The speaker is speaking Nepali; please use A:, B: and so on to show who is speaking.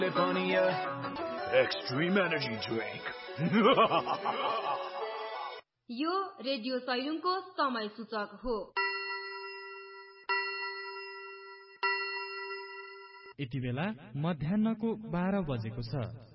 A: Extreme energy drink.
B: यो रेडियो सैलुङको समय सूचक हो।
C: यति बेला मध्याह्नको 12 बजेको छ।